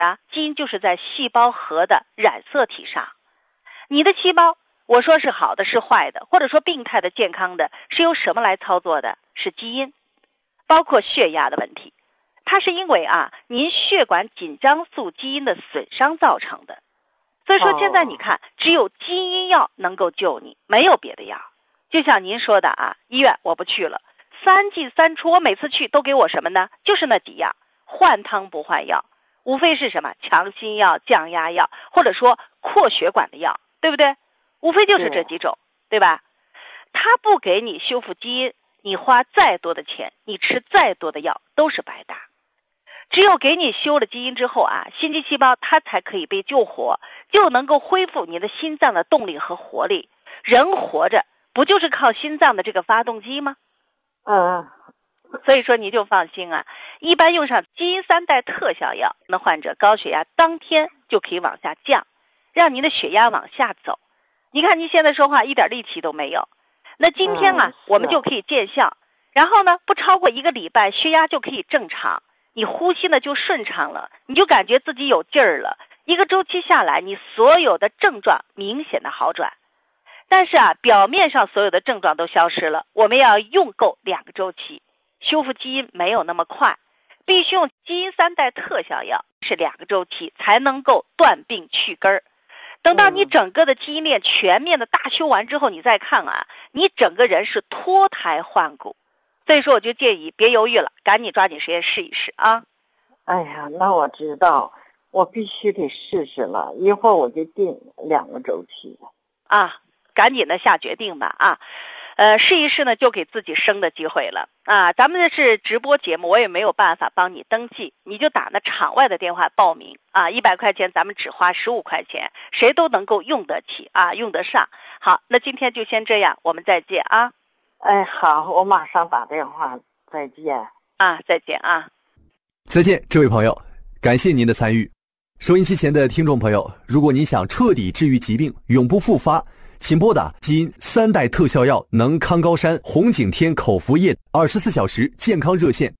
啊，基因就是在细胞核的染色体上。你的细胞，我说是好的是坏的，或者说病态的健康的，是由什么来操作的？是基因。包括血压的问题，它是因为您血管紧张素基因的损伤造成的。所以说现在你看，只有基因药能够救你，没有别的药。就像您说的医院我不去了，3进3出，我每次去都给我什么呢？就是那几样，换汤不换药，无非是什么强心药、降压药，或者说扩血管的药，对不对？无非就是这几种，对吧？它不给你修复基因，你花再多的钱，你吃再多的药都是白搭。只有给你修了基因之后心肌细胞它才可以被救活，就能够恢复你的心脏的动力和活力。人活着不就是靠心脏的这个发动机吗？所以说你就放心一般用上基因3代特效药，那患者高血压当天就可以往下降，让您的血压往下走。你看您现在说话一点力气都没有，那今天我们就可以见效，然后呢不超过1个礼拜血压就可以正常，你呼吸呢就顺畅了，你就感觉自己有劲儿了，1个周期下来，你所有的症状明显的好转。但是表面上所有的症状都消失了，我们要用够2个周期，修复基因没有那么快，必须用基因3代特效药，是2个周期才能够断病去根儿。等到你整个的基因链全面的大修完之后，你再看你整个人是脱胎换骨。所以说我就建议别犹豫了，赶紧抓紧时间试一试哎呀，那我知道，我必须得试试了，一会儿我就定2个周期赶紧的下决定吧试一试呢，就给自己生的机会了咱们这是直播节目，我也没有办法帮你登记，你就打那场外的电话报名100块钱咱们只花15块钱，谁都能够用得起用得上。好，那今天就先这样，我们再见好，我马上打电话，再见再见再见，这位朋友，感谢您的参与。收音机前的听众朋友，如果您想彻底治愈疾病，永不复发，请拨打基因3代特效药能康高山红景天口服液24小时健康热线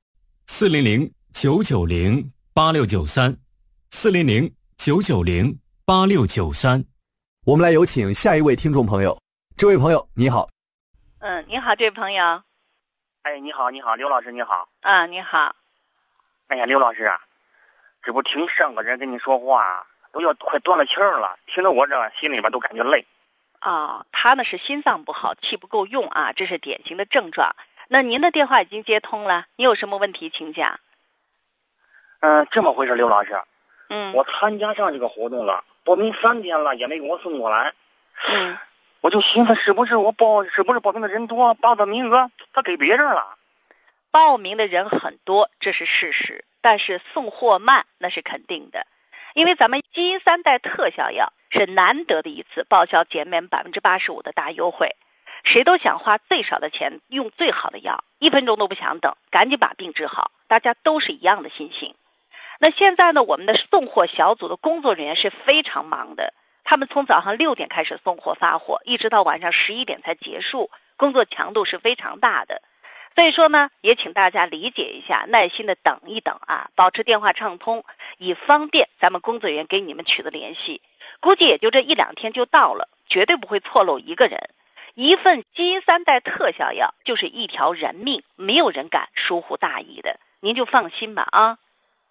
400-990-8693，400-990-8693。 我们来有请下一位听众朋友。这位朋友你好。 你好，这位朋友。 你好，刘老师你好。 你好。 哎呀，刘老师这不听上个人跟你说话都要快断了气儿了，听得我这心里边都感觉累。 他呢是心脏不好，气不够用这是典型的症状。那您的电话已经接通了，你有什么问题请讲。 这么回事，刘老师。我参加上这个活动了，报名3天了，也没给我送过来。我就寻思是不是报名的人多，把名额他给别人了。 报名的人很多，这是事实，但是送货慢那是肯定的。因为咱们基因3代特效药是难得的一次报销减免85%的大优惠，谁都想花最少的钱用最好的药，1分钟都不想等，赶紧把病治好，大家都是一样的心情。那现在呢，我们的送货小组的工作人员是非常忙的，他们从早上6点开始送货发货，一直到晚上11点才结束，工作强度是非常大的。所以说呢，也请大家理解一下，耐心的等一等保持电话畅通，以方便咱们工作人员给你们取得联系。估计也就这1-2天就到了，绝对不会错漏一个人。一份基因3代特效药就是一条人命，没有人敢疏忽大意的，您就放心吧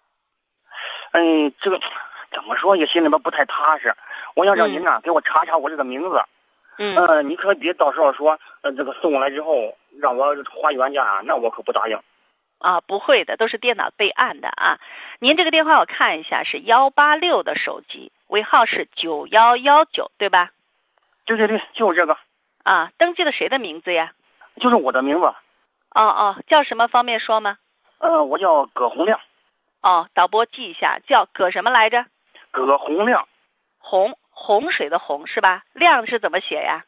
这个怎么说也心里边不太踏实。我要让您给我查查我这个名字。你可别到时候说这个送过来之后让我花原价那我可不答应。 不会的，都是电脑备案的您这个电话我看一下是186的手机，尾号是9119，对吧？ 对，就是这个。 登记的谁的名字呀？ 就是我的名字。 叫什么方便说吗？ 我叫葛洪亮。 导播记一下，叫葛什么来着？ 葛洪亮。 洪水的洪是吧？亮是怎么写呀？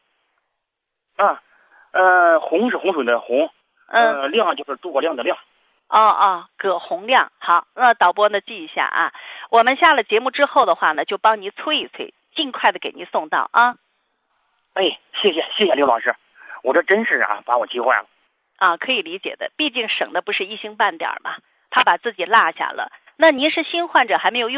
洪是洪水的洪，亮就是诸葛亮的亮。 葛洪亮。好，那导播呢记一下我们下了节目之后的话呢，就帮您催一催，尽快的给您送到谢谢刘老师，我这真是把我急坏了。 可以理解的，毕竟省的不是一星半点嘛，他把自己落下了， 那您是新患者还没有用